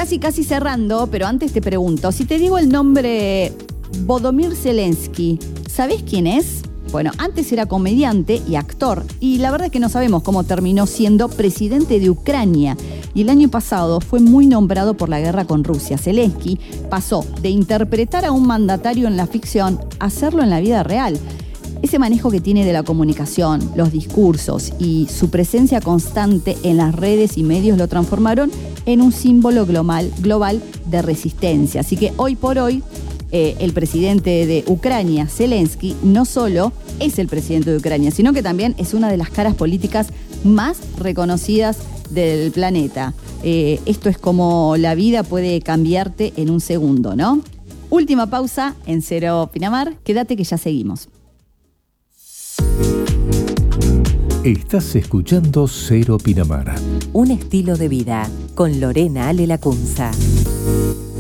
Casi cerrando, pero antes te pregunto, si te digo el nombre Volodymyr Zelensky, ¿sabés quién es? Bueno, antes era comediante y actor, y la verdad es que no sabemos cómo terminó siendo presidente de Ucrania. Y el año pasado fue muy nombrado por la guerra con Rusia. Zelensky pasó de interpretar a un mandatario en la ficción a hacerlo en la vida real. Ese manejo que tiene de la comunicación, los discursos y su presencia constante en las redes y medios lo transformaron en un símbolo global de resistencia. Así que hoy por hoy, el presidente de Ucrania, Zelensky, no solo es el presidente de Ucrania, sino que también es una de las caras políticas más reconocidas del planeta. Esto es como la vida puede cambiarte en un segundo, ¿no? Última pausa en Cero Pinamar. Quédate que ya seguimos. Estás escuchando Cero Pinamar. Un estilo de vida con Lorena Ale Lacunza.